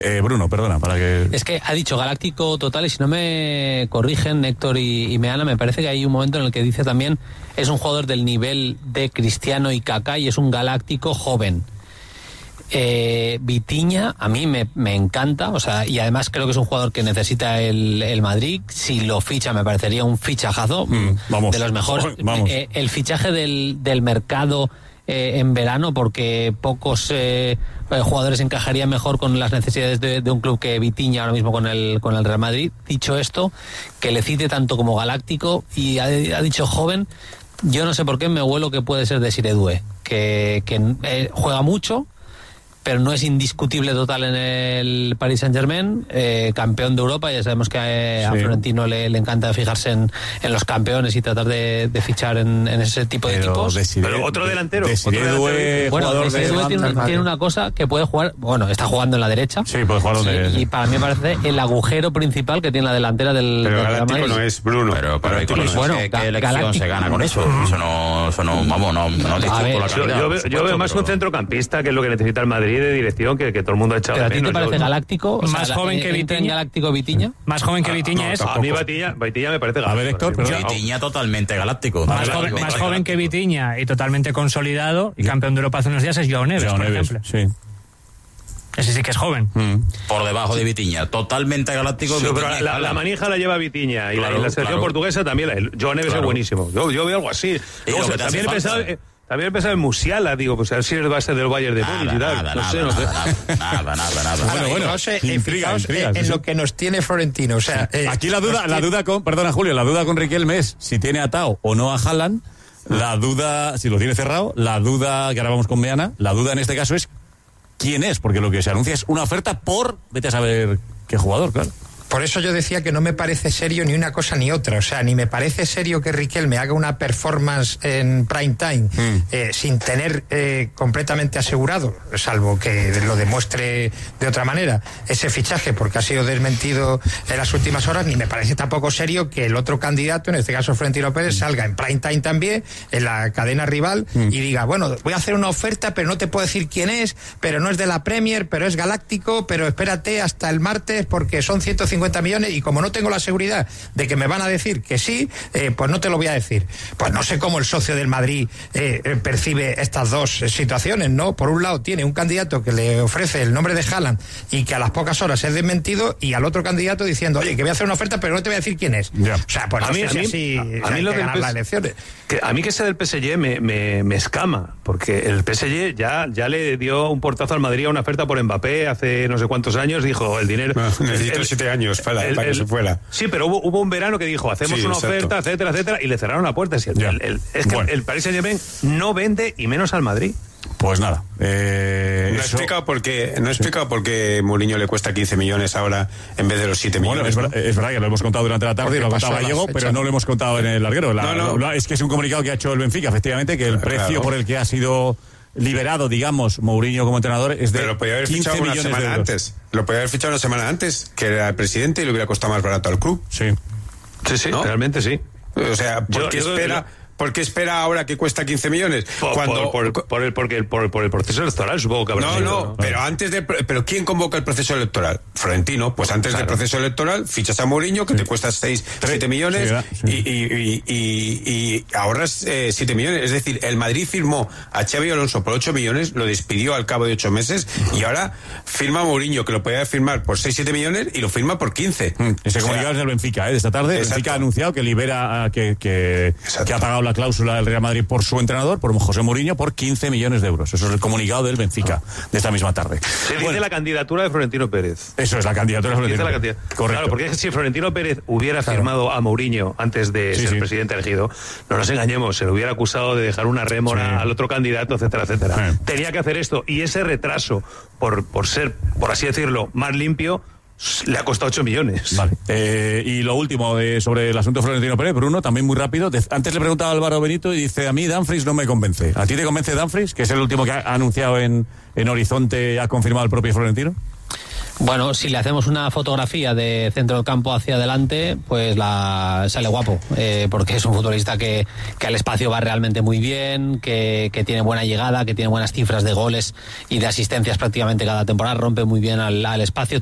Bruno, perdona, para que... Es que ha dicho galáctico total, y si no me corrigen, Héctor y Meana, me parece que hay un momento en el que dice también es un jugador del nivel de Cristiano y Kaká y es un galáctico joven. Vitinha a mí me encanta, o sea, y además creo que es un jugador que necesita el Madrid. Si lo ficha me parecería un fichajazo, vamos, de los mejores. Vamos. El fichaje del mercado en verano, porque pocos jugadores encajarían mejor con las necesidades de un club que Vitinha ahora mismo con el Real Madrid. Dicho esto, que le cite tanto como galáctico, y ha dicho joven, yo no sé por qué me huelo que puede ser de Siredue, que juega mucho, pero no es indiscutible total en el Paris Saint-Germain, campeón de Europa. Ya sabemos que a Florentino le encanta fijarse en los campeones y tratar de fichar en ese tipo de equipos. Pero otro delantero. Bueno, tiene una cosa que puede jugar, bueno, está jugando en la derecha. Sí, puede jugar donde... Y para mí me parece el agujero principal que tiene la delantera del Galáctico no es Bruno. Pero ¿qué elección se gana con eso? Eso no vamos, no discuto la calidad. Yo veo más un centrocampista, que es lo que necesita el Madrid, de dirección, que todo el mundo ha echado de menos. ¿Pero a ti te parece galáctico? Más joven que Vitinha. Galáctico Vitinha? Más joven que Vitinha es... A mí Vitinha me parece galáctico. A ver, Héctor, pero... Vitinha totalmente galáctico. Más joven que Vitinha y totalmente consolidado y campeón de Europa hace unos días es Joao Neves, por ejemplo. Sí. Ese sí que es joven. Por debajo de Vitinha, totalmente galáctico. Sí, pero la manija la lleva Vitinha, y la selección portuguesa también. Joao Neves es buenísimo. Yo veo algo así. También he pensado en Musiala, digo, pues a ver si va a ser del Bayern de Múnich y tal. Nada. Bueno, fijaos en lo que nos tiene Florentino. O sea, aquí la duda con, perdona Julio, la duda con Riquelme es si tiene atado o no a Haaland. La duda, si lo tiene cerrado, la duda que ahora vamos con Meana, la duda en este caso es quién es, porque lo que se anuncia es una oferta por, vete a saber qué jugador, claro. Por eso yo decía que no me parece serio ni una cosa ni otra. O sea, ni me parece serio que Riquelme haga una performance en prime time sin tener completamente asegurado, salvo que lo demuestre de otra manera, ese fichaje, porque ha sido desmentido en las últimas horas. Ni me parece tampoco serio que el otro candidato, en este caso Florentino Pérez, salga en prime time también, en la cadena rival, y diga, bueno, voy a hacer una oferta, pero no te puedo decir quién es, pero no es de la Premier, pero es galáctico, pero espérate hasta el martes porque son 150 millones, y como no tengo la seguridad de que me van a decir que sí, pues no te lo voy a decir. Pues no sé cómo el socio del Madrid percibe estas dos situaciones, ¿no? Por un lado tiene un candidato que le ofrece el nombre de Haaland y que a las pocas horas es desmentido, y al otro candidato diciendo, oye, que voy a hacer una oferta pero no te voy a decir quién es. Yeah. O sea, pues a mí lo que las elecciones, a mí que sea del PSG me escama, porque el PSG ya le dio un portazo al Madrid a una oferta por Mbappé hace no sé cuántos años, dijo, el dinero... necesito 7 años para que se fuera. Sí, pero hubo un verano que dijo, hacemos una oferta, etcétera, y le cerraron la puerta. Es que el Paris Saint-Germain no vende, y menos al Madrid. Pues nada. No he explicado por qué Mourinho le cuesta 15 millones ahora en vez de los 7 millones. Bueno, es verdad que lo hemos contado durante la tarde, y lo ha contado Gallego, pero no lo hemos contado en el larguero. Es que es un comunicado que ha hecho el Benfica, efectivamente, que el precio por el que ha sido liberado, digamos, Mourinho como entrenador es de 15 millones de euros. Pero lo podía haber fichado una semana antes. Lo podía haber fichado una semana antes, que era el presidente, y le hubiera costado más barato al club. Sí, ¿no? Realmente sí. O sea, ¿por qué espera ahora que cuesta 15 millones? Por el proceso electoral, supongo que habrá sido, ¿no? Pero ¿quién convoca el proceso electoral? Florentino. Pues antes del proceso electoral fichas a Mourinho, que te cuesta 7 millones, y ahorras 7 millones. Es decir, el Madrid firmó a Xabi Alonso por 8 millones, lo despidió al cabo de 8 meses, y ahora firma a Mourinho, que lo podía firmar por 6-7 millones, y lo firma por 15. Ese comunicado es del Benfica, de esta tarde. El Benfica ha anunciado que libera, que ha pagado la cláusula del Real Madrid por su entrenador, por José Mourinho, por 15 millones de euros. Eso es el comunicado del Benfica de esta misma tarde. Se dice la candidatura de Florentino Pérez. Eso es la candidatura de Florentino Pérez. Correcto. Claro, porque si Florentino Pérez hubiera firmado a Mourinho antes de ser presidente elegido, no nos engañemos, se le hubiera acusado de dejar una rémora al otro candidato, etcétera. Tenía que hacer esto, y ese retraso por ser, por así decirlo, más limpio, le ha costado 8 millones. Vale. Y lo último sobre el asunto de Florentino Pérez, Bruno, también muy rápido. Antes le preguntaba a Álvaro Benito y dice, a mí Dumfries no me convence. ¿A ti te convence Dumfries, que es el último que ha anunciado en Horizonte, ha confirmado el propio Florentino? Bueno, si le hacemos una fotografía de centro del campo hacia adelante, pues sale guapo, porque es un futbolista que al espacio va realmente muy bien, que tiene buena llegada, que tiene buenas cifras de goles y de asistencias prácticamente cada temporada, rompe muy bien al espacio.